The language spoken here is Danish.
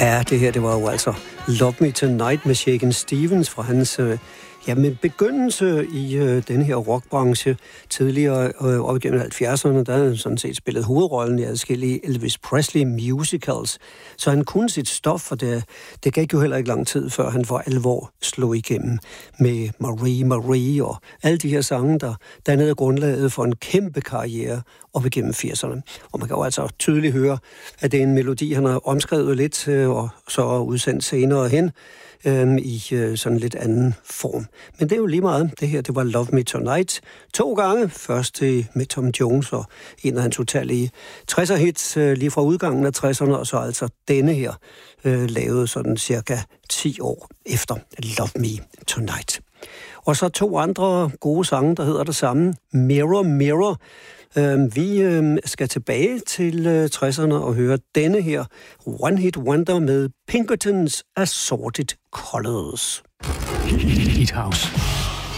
Ja, det her, det var jo altså Love Me Tonight med Shakin' Stevens fra hans begyndelse i denne her rockbranche. Tidligere op igennem 70'erne, der havde han sådan set spillet hovedrollen i adskillige Elvis Presley musicals. Så han kunne sit stof, for det gik jo heller ikke lang tid, før han for alvor slog igennem med Marie Marie og alle de her sange, der dannede grundlaget for en kæmpe karriere op igennem 80'erne. Og man kan jo altså tydeligt høre, at det er en melodi, han har omskrevet lidt og så udsendt senere hen i sådan lidt anden form. Men det er jo lige meget. Det her, det var Love Me Tonight 2 gange. Først med Tom Jones og en af hans utallige 60'er hits lige fra udgangen af 60'erne, og så altså denne her lavet sådan cirka 10 år efter Love Me Tonight. Og så 2 andre gode sange, der hedder det samme. Mirror, Mirror. Vi skal tilbage til 60'erne og høre denne her One Hit Wonder med Pinkertons Assorted Colors. Hit House.